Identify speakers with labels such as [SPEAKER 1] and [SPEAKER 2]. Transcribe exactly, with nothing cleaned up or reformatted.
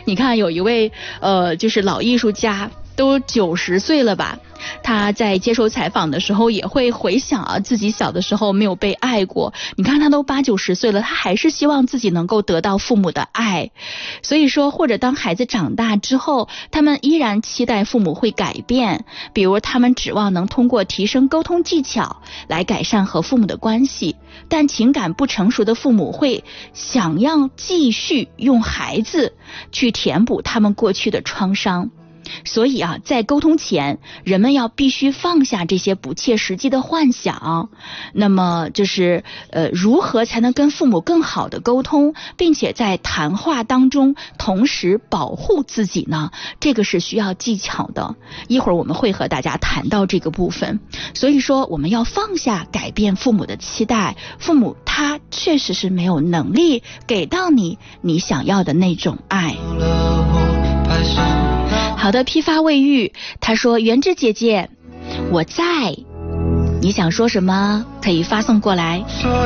[SPEAKER 1] 你看有一位呃就是老艺术家，都九十岁了吧，他在接受采访的时候也会回想啊自己小的时候没有被爱过。你看他都八九十岁了，他还是希望自己能够得到父母的爱。所以说，或者当孩子长大之后，他们依然期待父母会改变，比如他们指望能通过提升沟通技巧来改善和父母的关系，但情感不成熟的父母会想要继续用孩子去填补他们过去的创伤。所以啊，在沟通前，人们要必须放下这些不切实际的幻想。那么就是呃，如何才能跟父母更好的沟通，并且在谈话当中同时保护自己呢？这个是需要技巧的。一会儿我们会和大家谈到这个部分。所以说，我们要放下改变父母的期待，父母他确实是没有能力给到你你想要的那种爱。好的，批发未育，他说原枝姐姐我在，你想说什么可以发送过来。